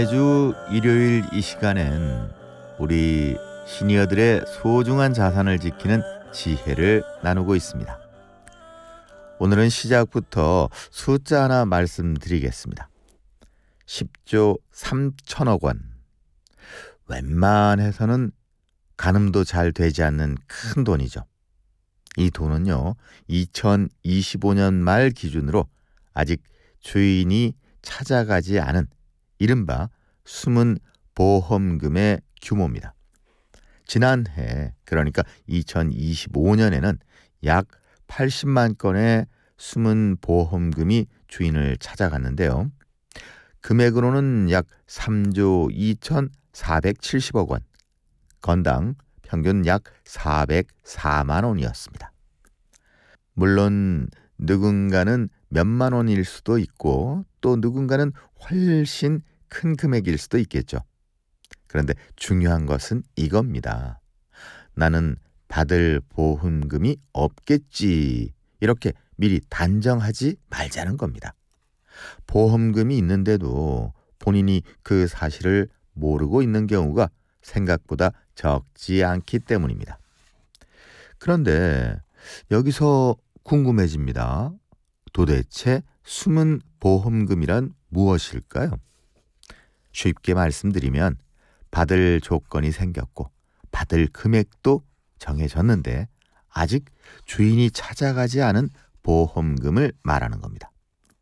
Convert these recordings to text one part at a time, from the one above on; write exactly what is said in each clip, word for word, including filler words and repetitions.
매주 일요일 이 시간엔 우리 시니어들의 소중한 자산을 지키는 지혜를 나누고 있습니다. 오늘은 시작부터 숫자 하나 말씀드리겠습니다. 십조 삼천억 원. 웬만해서는 가늠도 잘 되지 않는 큰 돈이죠. 이 돈은요, 이천이십오 년 말 기준으로 아직 주인이 찾아가지 않은 이른바 숨은 보험금의 규모입니다. 지난해, 그러니까 이천이십오 년에는 약 팔십만 건의 숨은 보험금이 주인을 찾아갔는데요. 금액으로는 약 삼조 이천사백칠십억 원, 건당 평균 약 사백사만 원이었습니다. 물론 누군가는 몇만 원일 수도 있고 또 누군가는 훨씬 큰 금액일 수도 있겠죠. 그런데 중요한 것은 이겁니다. 나는 받을 보험금이 없겠지, 이렇게 미리 단정하지 말자는 겁니다. 보험금이 있는데도 본인이 그 사실을 모르고 있는 경우가 생각보다 적지 않기 때문입니다. 그런데 여기서 궁금해집니다. 도대체 숨은 보험금이란 무엇일까요? 쉽게 말씀드리면 받을 조건이 생겼고 받을 금액도 정해졌는데 아직 주인이 찾아가지 않은 보험금을 말하는 겁니다.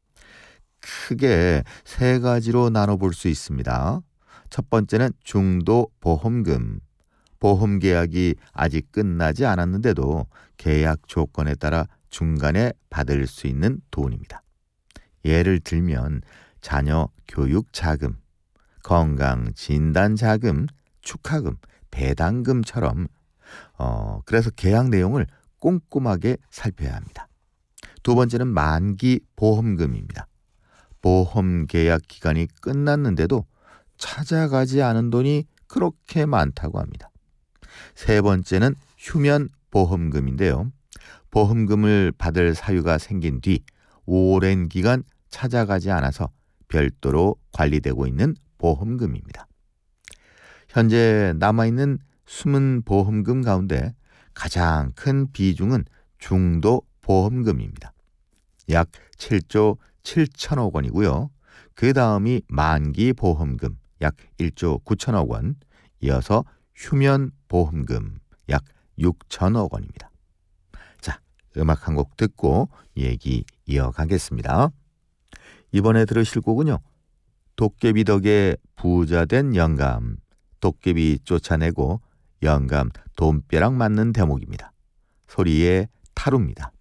크게 세 가지로 나눠볼 수 있습니다. 첫 번째는 중도 보험금. 보험 계약이 아직 끝나지 않았는데도 계약 조건에 따라 중간에 받을 수 있는 돈입니다. 예를 들면 자녀 교육 자금, 건강 진단 자금, 축하금, 배당금처럼 어, 그래서 계약 내용을 꼼꼼하게 살펴야 합니다. 두 번째는 만기 보험금입니다. 보험 계약 기간이 끝났는데도 찾아가지 않은 돈이 그렇게 많다고 합니다. 세 번째는 휴면 보험금인데요. 보험금을 받을 사유가 생긴 뒤 오랜 기간 찾아가지 않아서 별도로 관리되고 있는 보험금입니다. 현재 남아있는 숨은 보험금 가운데 가장 큰 비중은 중도 보험금입니다. 약 칠조 칠천억 원이고요. 그 다음이 만기 보험금 약 일조 구천억 원, 이어서 휴면 보험금 약 육천억 원입니다. 자, 음악 한 곡 듣고 얘기 이어가겠습니다. 이번에 들으실 곡은요, 도깨비 덕에 부자된 영감. 도깨비 쫓아내고 영감 돈벼락 맞는 대목입니다. 소리의 타루입니다.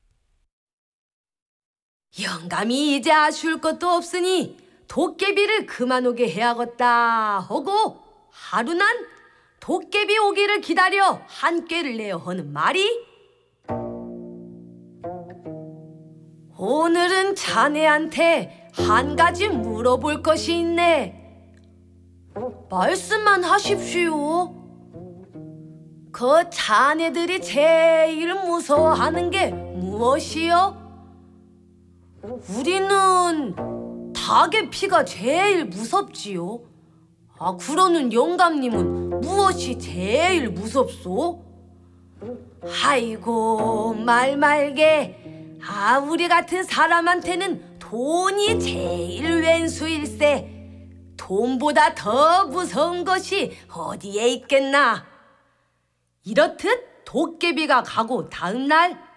영감이 이제 아쉬울 것도 없으니 도깨비를 그만 오게 해야겠다 하고 하루 난 도깨비 오기를 기다려 한 꾀를 내어 하는 말이, 오늘은 자네한테 한 가지 물어볼 것이 있네. 말씀만 하십시오. 그 자네들이 제일 무서워하는 게 무엇이요? 우리는 닭의 피가 제일 무섭지요. 아, 그러는 영감님은 무엇이 제일 무섭소? 아이고, 말 말게. 아, 우리 같은 사람한테는 돈이 제일 왼수일세. 돈보다 더 무서운 것이 어디에 있겠나. 이렇듯 도깨비가 가고 다음 날